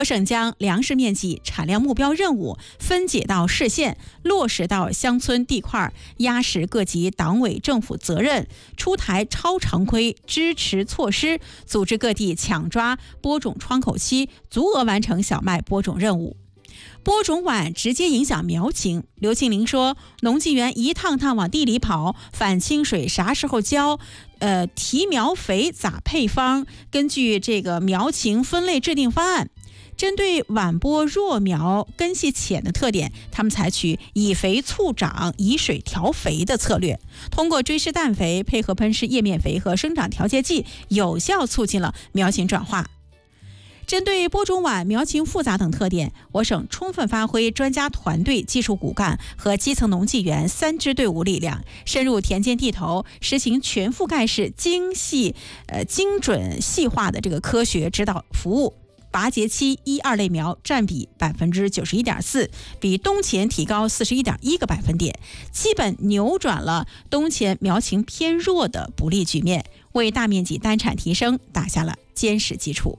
省将粮食面积产量目标任务分解到市县，落实到乡村地块，压实各级党委政府责任，出台超常规支持措施，组织各地抢抓播种窗口期，足额完成小麦播种任务。播种晚直接影响苗情，刘庆林说，农技员一趟趟往地里跑，反清水啥时候浇，提苗肥咋配方，根据这个苗情分类制定方案。针对晚播弱苗根系浅的特点，他们采取以肥促长、以水调肥的策略，通过追施氮肥配合喷施叶面肥和生长调节剂，有效促进了苗情转化。针对播种晚、苗情复杂等特点，我省充分发挥专家团队、技术骨干和基层农技员3支队伍力量，深入田间地头，实行全覆盖式、精准细化的这个科学指导服务。拔节期1、2类苗占比91.4%，比冬前提高41.1个百分点，基本扭转了冬前苗情偏弱的不利局面，为大面积单产提升打下了坚实基础。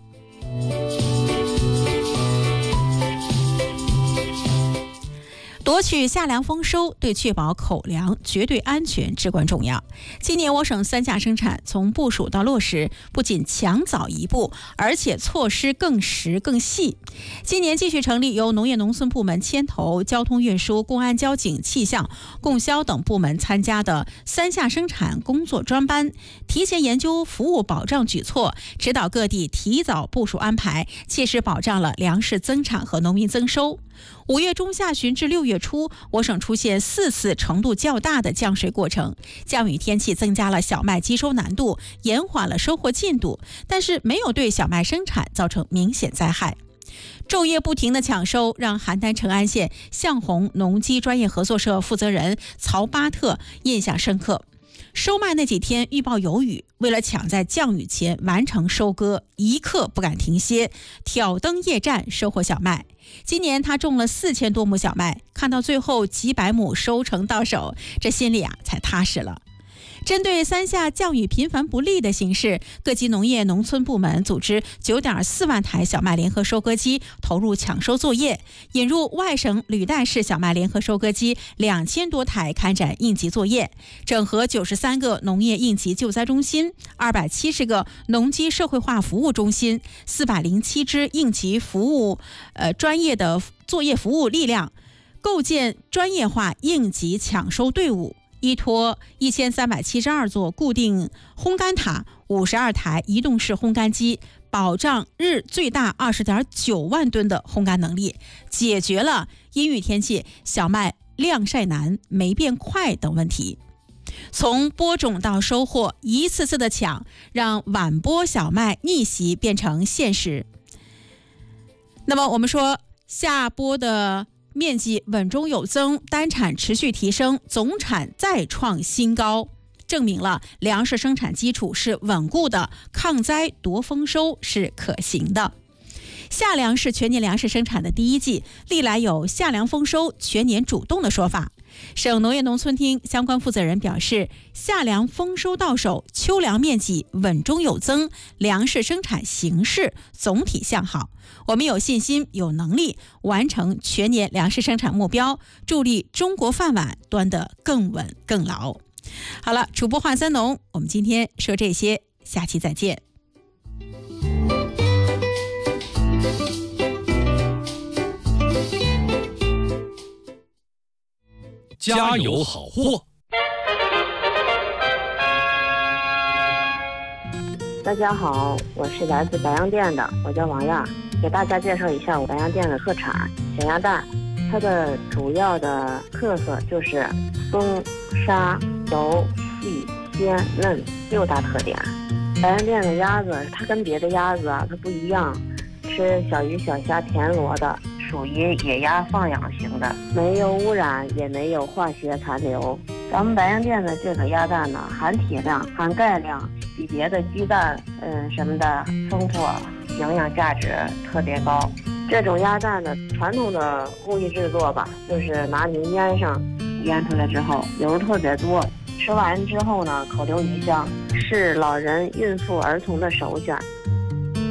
夺取夏粮丰收对确保口粮绝对安全至关重要。今年我省3价生产从部署到落实，不仅强早一步，而且措施更实更细。今年继续成立由农业农村部门牵头，交通运输、公安交警、气象、供销等部门参加的3价生产工作专班，提前研究服务保障举措，指导各地提早部署安排，切实保障了粮食增产和农民增收。5月中下旬至6月初，我省出现4次程度较大的降水过程，降雨天气增加了小麦积收难度，延缓了收获进度，但是没有对小麦生产造成明显灾害。昼夜不停的抢收，让邯郸成安县向红农机专业合作社负责人曹巴特印象深刻。收麦那几天预报有雨，为了抢在降雨前完成收割，一刻不敢停歇，挑灯夜战收获小麦。今年他种了4000多亩小麦，看到最后几百亩收成到手，这心里才踏实了。针对3下降雨频繁不利的形势，各级农业农村部门组织9.4万台小麦联合收割机投入抢收作业，引入外省履带式小麦联合收割机2000多台开展应急作业，整合93个农业应急救灾中心、270个农机社会化服务中心、407支应急服务专业的作业服务力量，构建专业化应急抢收队伍，依托1372座固定烘干塔、52台移动式烘干机，保障日最大20.9万吨的烘干能力，解决了阴雨天气小麦晾晒难、霉变快等问题。从播种到收获，一次次的抢，让晚播小麦逆袭变成现实。那么我们说，下播的面积稳中有增，单产持续提升，总产再创新高，证明了粮食生产基础是稳固的，抗灾夺丰收是可行的。夏粮是全年粮食生产的第一季，历来有夏粮丰收、全年主动的说法。省农业农村厅相关负责人表示，夏粮丰收到手，秋粮面积稳中有增，粮食生产形势总体向好。我们有信心、有能力完成全年粮食生产目标，助力中国饭碗端得更稳更牢。好了，主播话三农，我们今天说这些，下期再见。 家有好货。 大家好，我是来自白洋淀的，我叫王亚，给大家介绍一下我白洋淀的特产咸鸭蛋。它的主要的特色就是松、沙、柔、细、鲜、嫩6大特点。白洋淀的鸭子，它跟别的鸭子它不一样，吃小鱼小虾田螺的，属于野鸭放养型的，没有污染，也没有化学残留。咱们白洋淀的这个鸭蛋呢，含铁量、含钙量比别的鸡蛋什么的丰富，营养价值特别高。这种鸭蛋的传统的工艺制作吧，就是拿泥腌上，腌出来之后油特别多，吃完之后呢，口留余香，是老人、孕妇、儿童的首选。